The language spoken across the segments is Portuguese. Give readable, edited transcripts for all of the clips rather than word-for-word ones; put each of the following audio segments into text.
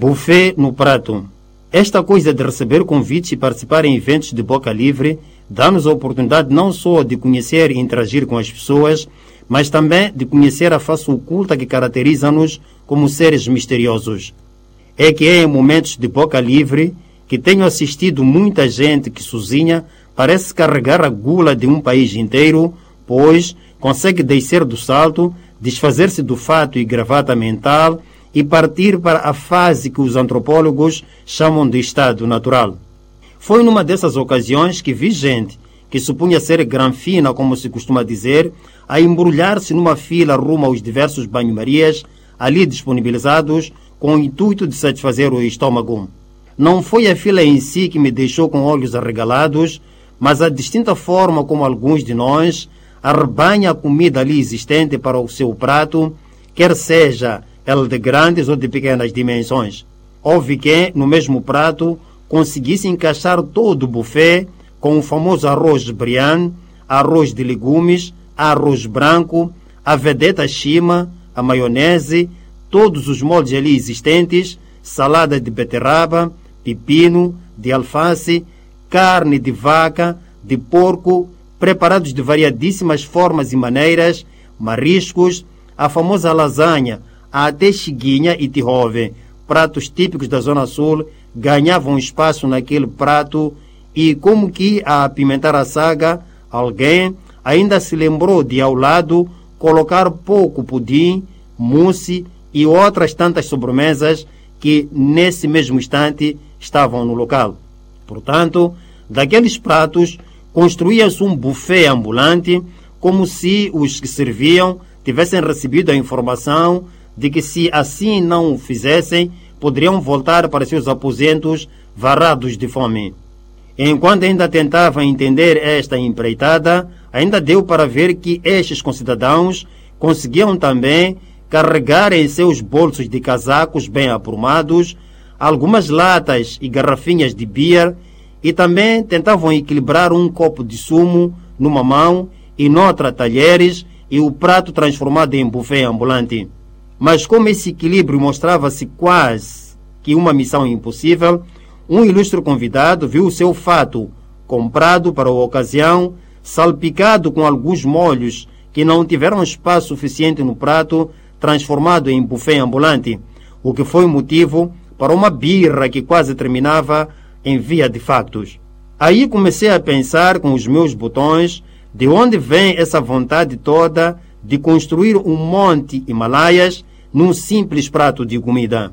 Buffet no prato. Esta coisa de receber convites e participar em eventos de boca livre dá-nos a oportunidade não só de conhecer e interagir com as pessoas, mas também de conhecer a face oculta que caracteriza-nos como seres misteriosos. É que é em momentos de boca livre que tenho assistido muita gente que sozinha parece carregar a gula de um país inteiro, pois consegue descer do salto, desfazer-se do fato e gravata mental e partir para a fase que os antropólogos chamam de estado natural. Foi numa dessas ocasiões que vi gente que supunha ser granfina, como se costuma dizer, a embrulhar-se numa fila rumo aos diversos banho-marias ali disponibilizados com o intuito de satisfazer o estômago. Não foi a fila em si que me deixou com olhos arregalados, mas a distinta forma como alguns de nós arrebanham a comida ali existente para o seu prato, quer seja ela de grandes ou de pequenas dimensões. Houve quem, no mesmo prato, conseguisse encaixar todo o buffet com o famoso arroz brian, arroz de legumes, arroz branco, a vedeta chima, a maionese, todos os moldes ali existentes, salada de beterraba, pepino, de alface, carne de vaca, de porco, preparados de variadíssimas formas e maneiras, mariscos, a famosa lasanha, até chiguinha e tirove, pratos típicos da Zona Sul, ganhavam espaço naquele prato e, como que a apimentar a saga, alguém ainda se lembrou de, ao lado, colocar pouco pudim, mousse e outras tantas sobremesas que, nesse mesmo instante, estavam no local. Portanto, daqueles pratos, construía-se um buffet ambulante, como se os que serviam tivessem recebido a informação de que, se assim não o fizessem, poderiam voltar para seus aposentos varados de fome. Enquanto ainda tentava entender esta empreitada, ainda deu para ver que estes concidadãos conseguiam também carregar em seus bolsos de casacos bem aprumados algumas latas e garrafinhas de beer e também tentavam equilibrar um copo de sumo numa mão e noutra talheres e o prato transformado em buffet ambulante. Mas como esse equilíbrio mostrava-se quase que uma missão impossível, um ilustre convidado viu o seu fato, comprado para a ocasião, salpicado com alguns molhos que não tiveram espaço suficiente no prato, transformado em buffet ambulante, o que foi motivo para uma birra que quase terminava em via de factos. Aí comecei a pensar com os meus botões de onde vem essa vontade toda de construir um monte Himalaias num simples prato de comida.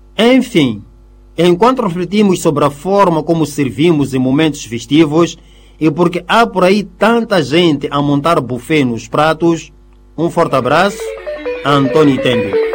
Enfim, enquanto refletimos sobre a forma como servimos em momentos festivos e porque há por aí tanta gente a montar buffet nos pratos, um forte abraço, Antônio Tembe.